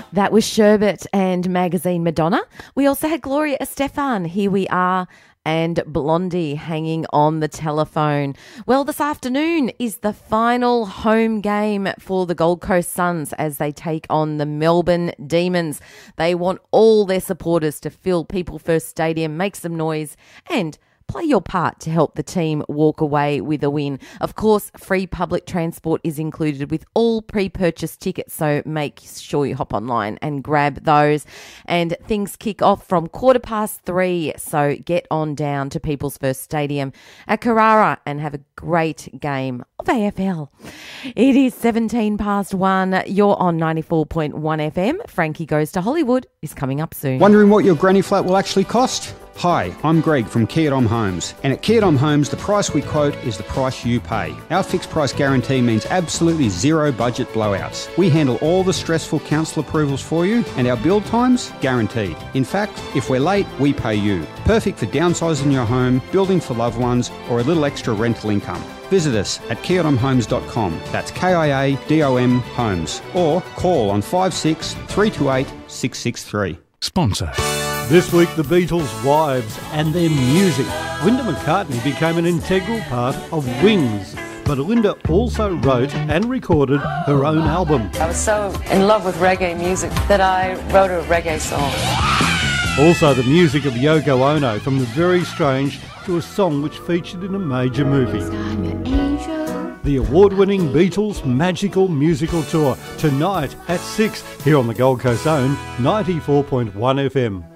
That was Sherbet and Magazine Madonna. We also had Gloria Estefan, Here We Are, and Blondie hanging on the telephone. Well, this afternoon is the final home game for the Gold Coast Suns as they take on the Melbourne Demons. They want all their supporters to fill People First Stadium, make some noise, and play your part to help the team walk away with a win. Of course, free public transport is included with all pre-purchased tickets, so make sure you hop online and grab those. And things kick off from 3:15, so get on down to People's First Stadium at Carrara and have a great game of AFL. It is 1:17. You're on 94.1 FM. Frankie Goes to Hollywood is coming up soon. Wondering what your granny flat will actually cost? Hi, I'm Greg from Kia Dom Homes, and at Kia Dom Homes the price we quote is the price you pay. Our fixed price guarantee means absolutely zero budget blowouts. We handle all the stressful council approvals for you, and our build times guaranteed. In fact, if we're late, we pay you. Perfect for downsizing your home, building for loved ones, or a little extra rental income. Visit us at kiadomhomes.com. That's KIADOM Homes, or call on 56 328 663. Sponsor. This week, the Beatles' wives and their music. Linda McCartney became an integral part of Wings, but Linda also wrote and recorded her own album. I was so in love with reggae music that I wrote a reggae song. Also the music of Yoko Ono, from The Very Strange to a song which featured in a major movie. The award-winning Beatles Magical Musical Tour, tonight at 6, here on the Gold Coast Zone, 94.1 FM.